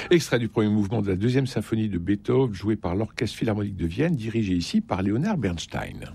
Extrait du premier mouvement de la deuxième symphonie de Beethoven, joué par l'Orchestre Philharmonique de Vienne, dirigé ici par Leonard Bernstein.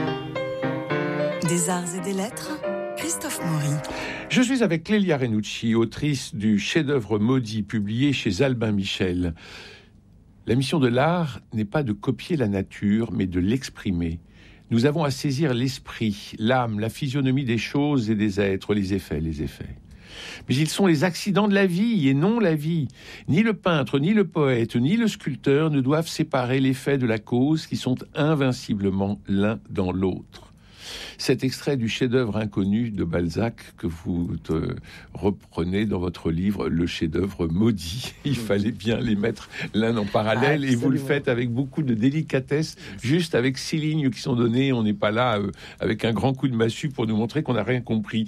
Des arts et des lettres, Christophe Maury. Je suis avec Clélia Renucci, autrice du chef-d'œuvre maudit, publié chez Albin Michel. La mission de l'art n'est pas de copier la nature, mais de l'exprimer. Nous avons à saisir l'esprit, l'âme, la physionomie des choses et des êtres, les effets. Mais ils sont les accidents de la vie et non la vie. Ni le peintre, ni le poète, ni le sculpteur ne doivent séparer l'effet de la cause qui sont invinciblement l'un dans l'autre. Cet extrait du chef-d'œuvre inconnu de Balzac que vous reprenez dans votre livre Le chef-d'œuvre maudit. Il fallait bien les mettre l'un en parallèle et vous le faites avec beaucoup de délicatesse, juste avec 6 lignes qui sont données. On n'est pas là avec un grand coup de massue pour nous montrer qu'on n'a rien compris.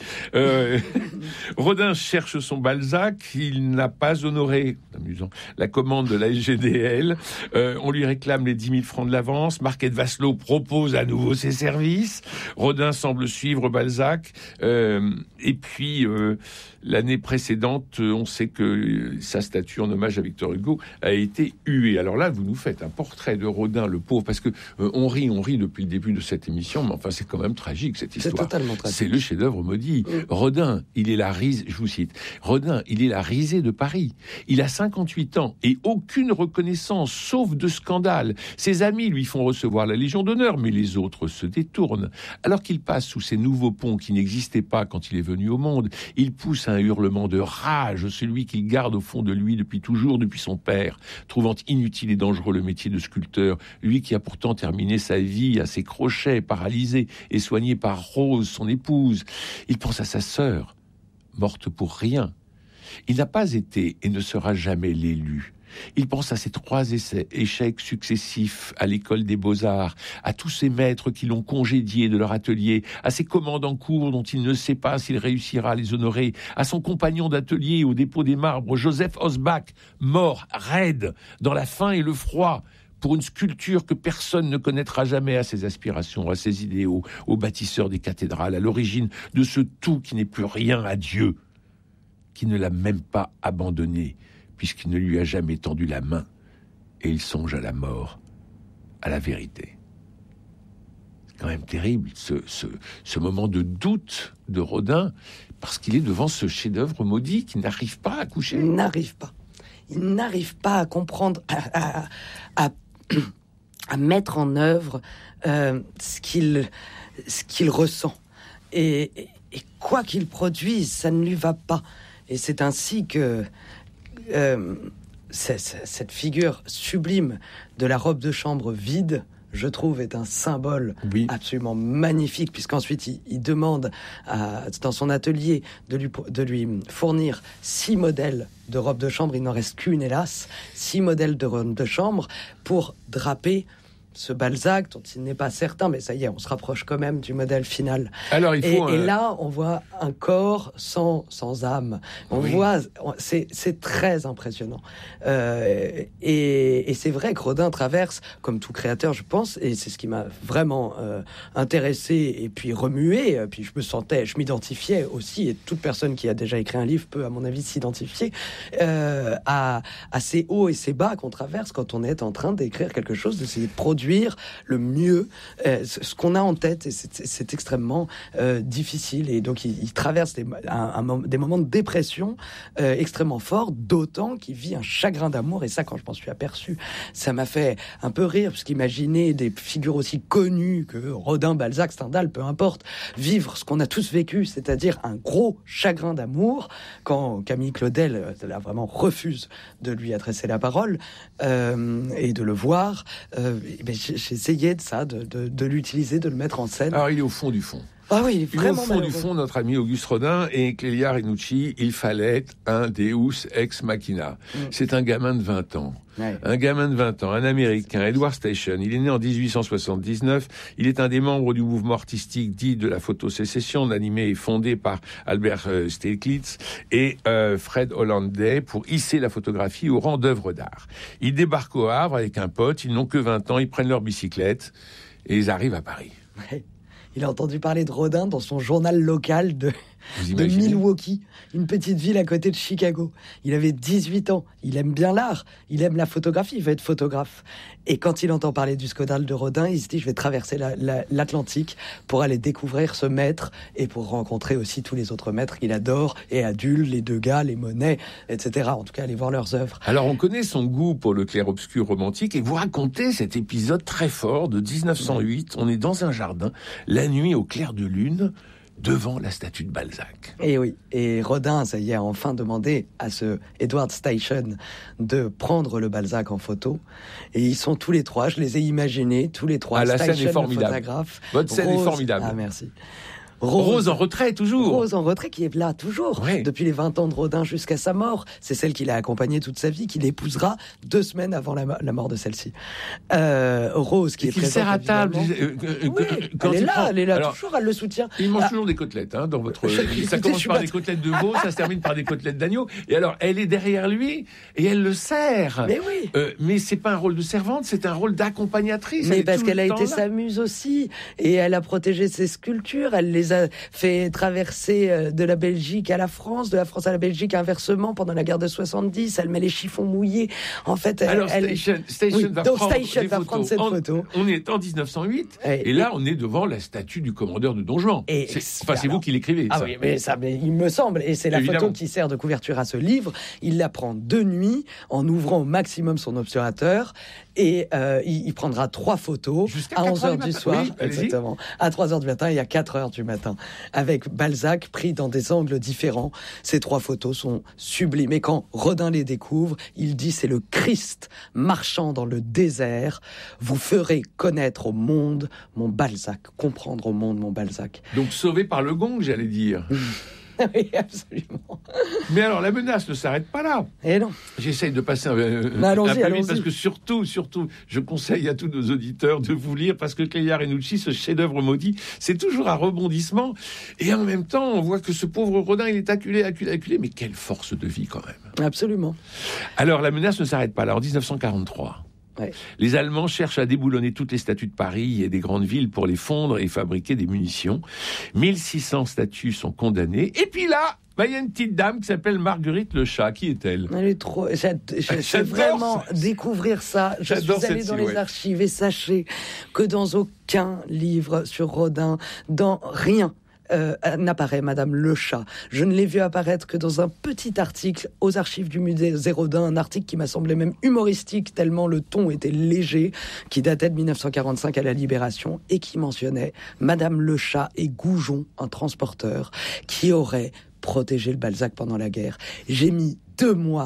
Rodin cherche son Balzac. Il n'a pas honoré, amusant, la commande de la SGDL. On lui réclame les 10 000 francs de l'avance. Marquet de Vasselot propose à nouveau ses services. Rodin semble suivre Balzac. Et puis, l'année précédente, on sait que sa statue en hommage à Victor Hugo a été huée. Alors là, vous nous faites un portrait de Rodin, le pauvre, parce que on rit depuis le début de cette émission, mais enfin, c'est quand même tragique, cette histoire. C'est totalement tragique. C'est le chef-d'œuvre maudit. Rodin, il est la risée, je vous cite, Rodin, il est la risée de Paris. Il a 58 ans et aucune reconnaissance, sauf de scandale. Ses amis lui font recevoir la Légion d'honneur, mais les autres se détournent. Alors qu'il passe sous ces nouveaux ponts qui n'existaient pas quand il est venu au monde, il pousse un hurlement de rage, celui qu'il garde au fond de lui depuis toujours, depuis son père, trouvant inutile et dangereux le métier de sculpteur, lui qui a pourtant terminé sa vie à ses crochets, paralysé et soigné par Rose, son épouse. Il pense à sa sœur, morte pour rien. Il n'a pas été et ne sera jamais l'élu. Il pense à ses 3 échecs successifs à l'école des Beaux-Arts, à tous ces maîtres qui l'ont congédié de leur atelier, à ses commandes en cours dont il ne sait pas s'il réussira à les honorer, à son compagnon d'atelier au dépôt des marbres, Joseph Hosbach, mort, raide, dans la faim et le froid, pour une sculpture que personne ne connaîtra jamais, à ses aspirations, à ses idéaux, au bâtisseur des cathédrales, à l'origine de ce tout qui n'est plus rien à Dieu, qui ne l'a même pas abandonné, puisqu'il ne lui a jamais tendu la main, et il songe à la mort, à la vérité. C'est quand même terrible, ce moment de doute de Rodin, parce qu'il est devant ce chef-d'œuvre maudit qui n'arrive pas à coucher. Il n'arrive pas à comprendre, à mettre en œuvre ce qu'il ressent. Et quoi qu'il produise, ça ne lui va pas. Et c'est ainsi que cette figure sublime de la robe de chambre vide, je trouve, est un symbole absolument magnifique, puisqu'ensuite il demande dans son atelier de lui fournir 6 modèles de robe de chambre. Il n'en reste qu'une, hélas. 6 modèles de robe de chambre pour draper ce Balzac dont il n'est pas certain, mais ça y est, on se rapproche quand même du modèle final. Alors, et là, on voit un corps sans âme. C'est très impressionnant. Et c'est vrai que Rodin traverse, comme tout créateur, je pense, et c'est ce qui m'a vraiment intéressé et puis remué. Puis je m'identifiais aussi, et toute personne qui a déjà écrit un livre peut, à mon avis, s'identifier à ces hauts et ces bas qu'on traverse quand on est en train d'écrire quelque chose, d'essayer de produire le mieux ce qu'on a en tête, et c'est extrêmement difficile, et donc il traverse des moments de dépression extrêmement forts, d'autant qu'il vit un chagrin d'amour, et ça, quand je m'en suis aperçu, ça m'a fait un peu rire, parce qu'imaginer des figures aussi connues que Rodin, Balzac, Stendhal, peu importe, vivre ce qu'on a tous vécu, c'est-à-dire un gros chagrin d'amour, quand Camille Claudel là, vraiment refuse de lui adresser la parole et de le voir, j'ai essayé de l'utiliser, de le mettre en scène. Alors, il est au fond du fond. Ah oui, il est vraiment au fond du fond, notre ami Auguste Rodin et Clélia Renucci, il fallait un Deus ex machina. C'est un gamin de 20 ans. Ouais. Un gamin de 20 ans, un Américain, Edward Station. Il est né en 1879. Il est un des membres du mouvement artistique dit de la photosécession, animé et fondé par Albert Stieglitz et Fred Hollanday pour hisser la photographie au rang d'œuvre d'art. Ils débarquent au Havre avec un pote. Ils n'ont que 20 ans. Ils prennent leur bicyclette et ils arrivent à Paris. Ouais. Il a entendu parler de Rodin dans son journal local Vous de imaginez ? Milwaukee, une petite ville à côté de Chicago. Il avait 18 ans. Il aime bien l'art. Il aime la photographie. Il veut être photographe. Et quand il entend parler du Scandale de Rodin, il se dit, je vais traverser l'Atlantique pour aller découvrir ce maître et pour rencontrer aussi tous les autres maîtres qu'il adore, et Adul, les Degas, les Monet, etc. En tout cas, aller voir leurs œuvres. Alors, on connaît son goût pour le clair-obscur romantique et vous racontez cet épisode très fort de 1908. On est dans un jardin, la nuit au clair de lune, devant la statue de Balzac. Et oui, et Rodin, ça y est, a enfin demandé à ce Edward Steichen de prendre le Balzac en photo. Et ils sont tous les trois, je les ai imaginés, tous les trois. Ah, la scène Steichen, est formidable. le photographe. Votre scène est formidable. Ah, merci. Rose en retrait, toujours. Rose en retrait, qui est là toujours, Oui. depuis les 20 ans de Rodin jusqu'à sa mort. C'est celle qui l'a accompagnée toute sa vie, qu'il épousera 2 semaines avant la mort de celle-ci. Rose, qui est qu'il présente, sert à table. évidemment. Oui, Quand elle est là Alors, toujours, elle le soutient. il mange Ah. toujours des côtelettes, hein, dans votre. Écoutez, Ça je commence suis par pas- des côtelettes de veau, ça se termine par des côtelettes d'agneau. Et alors, elle est derrière lui et elle le sert. Mais oui. Mais c'est pas un rôle de servante, c'est un rôle d'accompagnatrice. Elle Mais est parce tout qu'elle a le été temps là. sa muse aussi, et elle a protégé ses sculptures, elle les a fait traverser de la Belgique à la France, de la France à la Belgique inversement pendant la guerre de 70, elle met les chiffons mouillés. En fait, Alors, Steichen Oui, va donc prendre Steichen des va photos. prendre cette photo. On est en 1908, et là, on est devant la statue du commandeur de Don Juan. Et C'est alors- vous qui l'écrivez. Ah ça. oui, mais il me semble, et c'est la Évidemment. photo qui sert de couverture à ce livre. Il la prend de nuit, en ouvrant au maximum son obturateur, et il prendra 3 photos Jusqu'à à 4 11h heures du du matin. soir, Oui, allez-y. exactement, à 3h du matin et à 4h du matin, avec Balzac pris dans des angles différents. Ces 3 photos sont sublimes. Et quand Rodin les découvre, il dit, c'est le Christ marchant dans le désert. Vous ferez connaître au monde mon Balzac, comprendre au monde mon Balzac. Donc, sauvé par le gong, j'allais dire. Oui, absolument. Mais alors, la menace ne s'arrête pas là. Et non. J'essaye de passer un allons-y, peu vite allons-y. parce que surtout, je conseille à tous nos auditeurs de vous lire parce que Clélia Renucci, ce chef-d'œuvre maudit, c'est toujours un rebondissement. Et en même temps, on voit que ce pauvre Rodin, il est acculé, mais quelle force de vie quand même. Absolument. Alors, la menace ne s'arrête pas là. En 1943, Ouais. les Allemands cherchent à déboulonner toutes les statues de Paris et des grandes villes pour les fondre et fabriquer des munitions. 1600 statues sont condamnées. Et puis là, il y a une petite dame qui s'appelle Marguerite Le Chat. Qui est-elle ? Elle est trop. J'aime J'adore vraiment ça. découvrir ça. Je J'adore suis allée cette dans les silhouette. archives et sachez que dans aucun livre sur Rodin, dans rien, n'apparaît Madame Le Chat. Je ne l'ai vu apparaître que dans un petit article aux archives du musée Rodin, un article qui m'a semblé même humoristique tellement le ton était léger, qui datait de 1945 à la Libération et qui mentionnait Madame Le Chat et Goujon, un transporteur, qui aurait protégé le Balzac pendant la guerre. J'ai mis 2 mois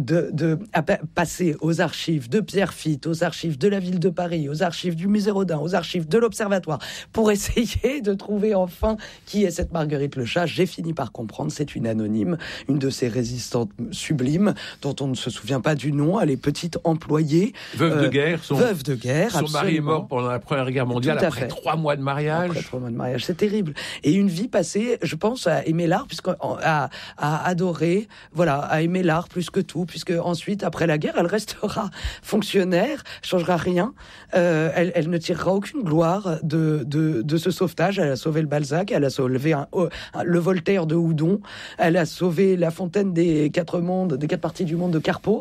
à passer aux archives de Pierre Fitte, aux archives de la ville de Paris, aux archives du musée Rodin, aux archives de l'Observatoire, pour essayer de trouver enfin qui est cette Marguerite Le Chat. J'ai fini par comprendre, c'est une anonyme, une de ces résistantes sublimes, dont on ne se souvient pas du nom. Elle est petite employée. Veuve de guerre. Veuve de guerre, Son mari est mort pendant la Première Guerre mondiale Tout à après fait. 3 mois de mariage. Après 3 mois de mariage, c'est terrible. Et une vie passée, je pense, à aimer l'art, à adorer, voilà, à aimer l'art plus que tout, puisque ensuite, après la guerre, elle restera fonctionnaire, changera rien. Elle ne tirera aucune gloire de ce sauvetage. Elle a sauvé le Balzac, elle a sauvé le Voltaire de Houdon, elle a sauvé la fontaine des 4 parties du monde de Carpeau.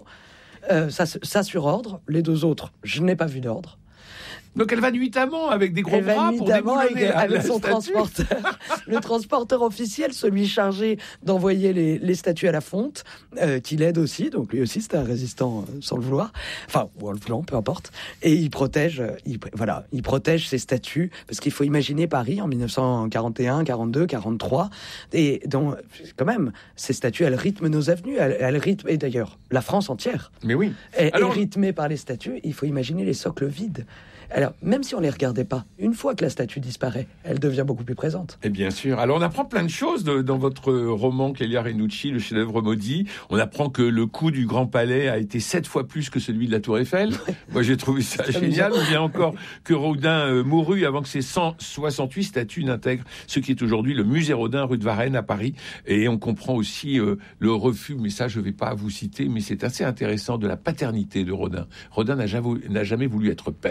Ça sur ordre. Les 2 autres, je n'ai pas vu d'ordre. Donc elle va nuitamment avec des gros Elle va bras pour nuitamment déboulonner avec la son statue. transporteur, le transporteur officiel, celui chargé d'envoyer les statues à la fonte, qui l'aide aussi. Donc lui aussi, c'était un résistant sans le vouloir, enfin ou en le voulant, peu importe. Et il protège ces statues parce qu'il faut imaginer Paris en 1941, 42, 43, et donc quand même ces statues, elles rythment nos avenues, elles rythment, et d'ailleurs la France entière. Mais oui. Est Alors, rythmée par les statues. Il faut imaginer les socles vides. Alors, même si on les regardait pas, une fois que la statue disparaît, elle devient beaucoup plus présente. et bien sûr. Alors on apprend plein de choses dans votre roman Clélia Renucci, le chef-d'œuvre maudit. On apprend que le coût du Grand Palais a été 7 fois plus que celui de la Tour Eiffel. Moi j'ai trouvé ça génial. Ou bien encore que Rodin mourut avant que ses 168 statues n'intègrent ce qui est aujourd'hui le musée Rodin rue de Varennes à Paris. Et on comprend aussi le refus, mais ça je vais pas vous citer, mais c'est assez intéressant, de la paternité de Rodin. Rodin n'a jamais voulu être père. Ah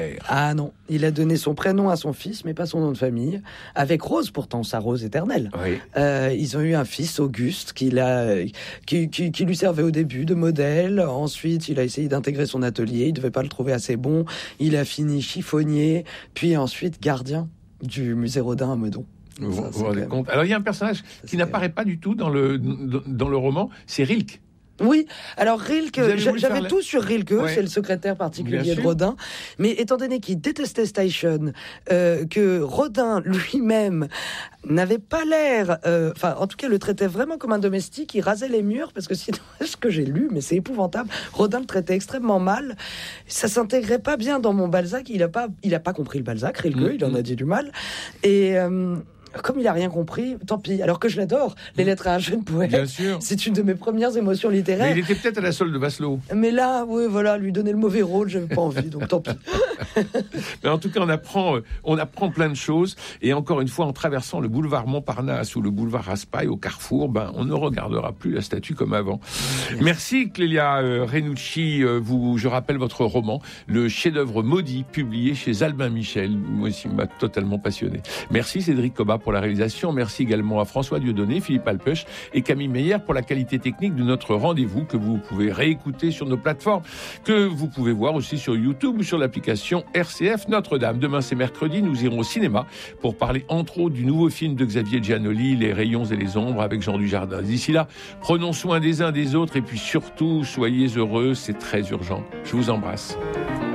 Ah non, il a donné son prénom à son fils, mais pas son nom de famille, avec Rose, pourtant, sa Rose éternelle. Oui. Ils ont eu un fils, Auguste, qui lui servait au début de modèle. Ensuite, il a essayé d'intégrer son atelier, il devait pas le trouver assez bon. Il a fini chiffonnier, puis ensuite gardien du musée Rodin à Meudon. Vous vous rendez compte ? Alors, il y a un personnage qui n'apparaît pas du tout dans le roman, c'est Rilke. Oui, alors Rilke, j'avais tout sur Rilke, ouais. C'est le secrétaire particulier de Rodin, mais étant donné qu'il détestait Station, que Rodin lui-même n'avait pas l'air, en tout cas le traitait vraiment comme un domestique, il rasait les murs, parce que sinon, ce que j'ai lu, mais c'est épouvantable, Rodin le traitait extrêmement mal, ça s'intégrait pas bien dans mon Balzac, il a pas compris le Balzac, Rilke, il en a dit du mal, et... comme il a rien compris, tant pis. Alors que je l'adore, Les Lettres à un jeune poète. Bien sûr. C'est une de mes premières émotions littéraires. Mais il était peut-être à la solde de Vasselot. Mais là, oui, voilà, lui donner le mauvais rôle, j'avais pas envie, donc tant pis. Mais en tout cas, on apprend plein de choses. Et encore une fois, en traversant le boulevard Montparnasse ou le boulevard Raspail au Carrefour, on ne regardera plus la statue comme avant. Merci Clélia Renucci. Je rappelle votre roman, Le chef-d'œuvre maudit, publié chez Albin Michel. Moi aussi, m'a totalement passionné. Merci Cédric Cobat pour la réalisation. Merci également à François Dieudonné, Philippe Alpeuch et Camille Meyer pour la qualité technique de notre rendez-vous que vous pouvez réécouter sur nos plateformes, que vous pouvez voir aussi sur YouTube ou sur l'application RCF Notre-Dame. Demain, c'est mercredi, nous irons au cinéma pour parler entre autres du nouveau film de Xavier Giannoli, Les rayons et les ombres avec Jean Dujardin. D'ici là, prenons soin des uns des autres et puis surtout, soyez heureux, c'est très urgent. Je vous embrasse.